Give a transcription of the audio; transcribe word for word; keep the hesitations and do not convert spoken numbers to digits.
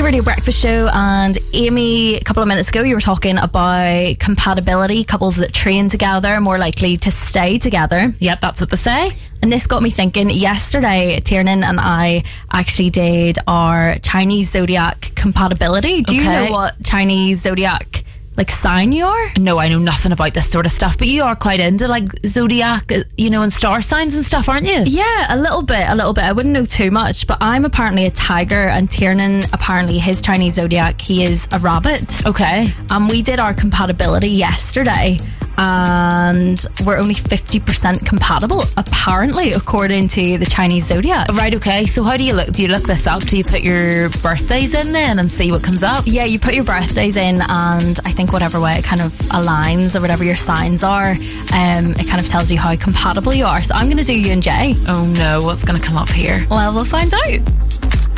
Radio Breakfast Show, and Amy, a couple of minutes ago you were talking about compatibility, couples that train together are more likely to stay together. Yep, that's what they say. And this got me thinking. Yesterday, Tiernan and I actually did our Chinese zodiac compatibility. Do you Okay. know what Chinese zodiac like sign you are? No, I know nothing about this sort of stuff, but you are quite into like zodiac, uh, you know, and star signs and stuff, aren't you? Yeah, a little bit, a little bit. I wouldn't know too much, but I'm apparently a tiger, and Tiernan, apparently his Chinese zodiac, he is a rabbit. Okay. And we did our compatibility yesterday, and we're only fifty percent compatible, apparently, according to the Chinese zodiac. Right, okay. So how do you look? Do you look this up? Do you put your birthdays in then and see what comes up? Yeah, you put your birthdays in, and I think whatever way it kind of aligns, or whatever your signs are, um, it kind of tells you how compatible you are. So I'm going to do you and Jay. Oh no, what's going to come up here? Well, we'll find out.